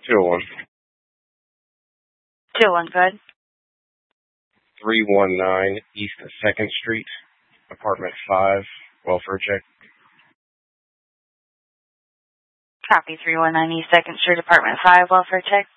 201. 201, go ahead. 319 East 2nd Street, apartment 5, welfare check. Copy, 319 East 2nd Street, apartment 5, welfare check.